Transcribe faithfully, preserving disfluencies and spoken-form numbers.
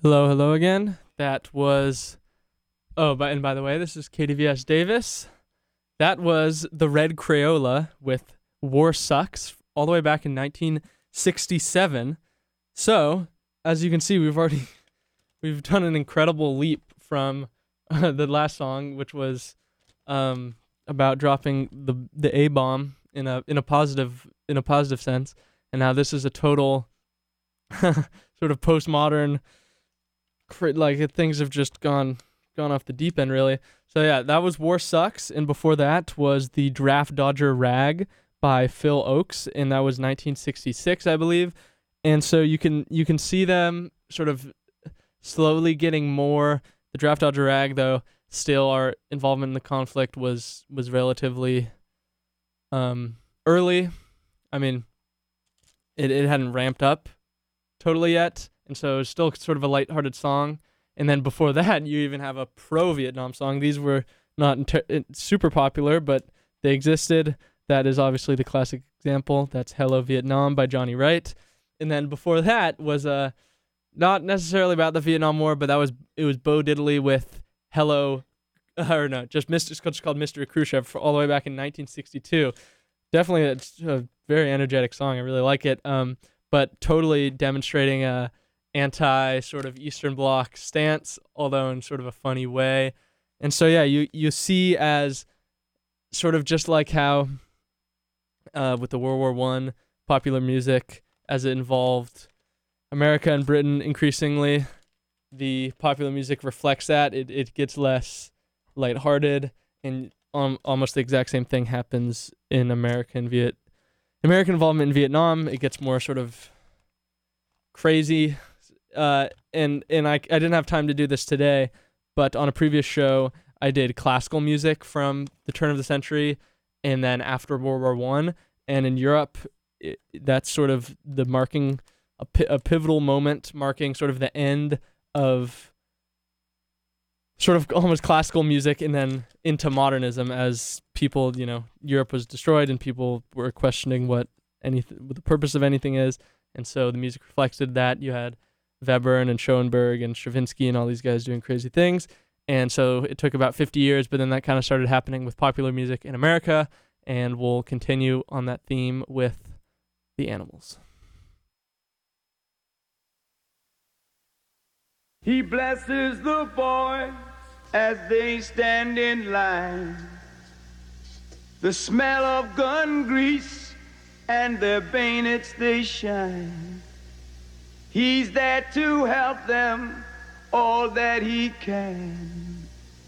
Hello, hello again. That was. Oh, but and by the way, this is K D V S Davis. That was the Red Crayola with War Sucks all the way back in nineteen sixty-seven. So, as you can see, we've already we've done an incredible leap from uh, the last song, which was um, about dropping the the A bomb in a in a positive in a positive sense, and now this is a total sort of postmodern. Like things have just gone gone off the deep end, really. So yeah, that was War Sucks, and before that was the Draft Dodger Rag by Phil Oakes, and that was nineteen sixty-six, I believe. And so you can you can see them sort of slowly getting more. The Draft Dodger Rag, though, still our involvement in the conflict was was relatively um, early. I mean, it it hadn't ramped up totally yet. And so it's still sort of a lighthearted song. And then before that, you even have a pro-Vietnam song. These were not inter- super popular, but they existed. That is obviously the classic example. That's Hello Vietnam by Johnny Wright. And then before that was uh, not necessarily about the Vietnam War, but that was it was Bo Diddley with Hello, uh, or no, just Mister It's just called Mister Khrushchev all the way back in nineteen sixty-two. Definitely it's a very energetic song. I really like it. Um, but totally demonstrating a anti sort of Eastern Bloc stance, although in sort of a funny way. And so yeah, you you see as sort of just like how uh, with the World War One popular music, as it involved America and Britain increasingly, the popular music reflects that. It it gets less lighthearted, and um, almost the exact same thing happens in American Viet American involvement in Vietnam. It gets more sort of crazy. Uh, and and I, I didn't have time to do this today, but on a previous show, I did classical music from the turn of the century and then after World War One. And in Europe, it, that's sort of the marking, a, pi- a pivotal moment marking sort of the end of sort of almost classical music and then into modernism as people, you know, Europe was destroyed and people were questioning what anything, what the purpose of anything is. And so the music reflected that. You had Webern and Schoenberg and Stravinsky and all these guys doing crazy things. And so it took about fifty years, but then that kind of started happening with popular music in America, and we'll continue on that theme with the Animals. He blesses the boys as they stand in line. The smell of gun grease and their bayonets they shine. He's there to help them all that he can.